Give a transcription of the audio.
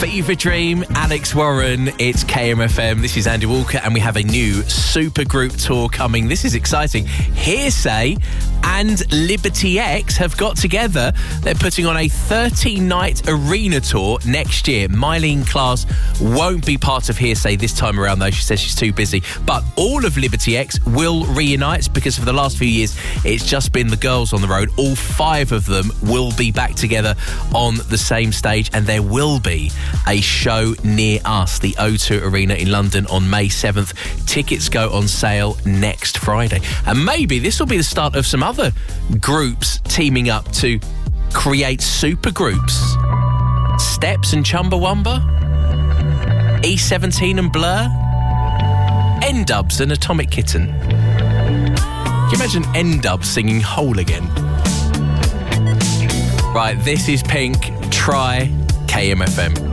Fever Dream, Alex Warren, it's KMFM. This is Andy Walker, and we have a new supergroup tour coming. This is exciting. Hearsay and Liberty X have got together. They're putting on a 30-night arena tour next year. Mylene Klaas won't be part of Hearsay this time around, though. She says she's too busy. But all of Liberty X will reunite, because for the last few years, it's just been the girls on the road. All 5 of them will be back together on the same stage, and there will be a show near us, the O2 Arena in London on May 7th. Tickets go on sale next Friday. And maybe this will be the start of some other groups teaming up to create super groups. Steps and Chumbawamba, E17 and Blur, N-Dubs and Atomic Kitten. Can you imagine N-Dubs singing Whole Again? Right, this is Pink. Try KMFM.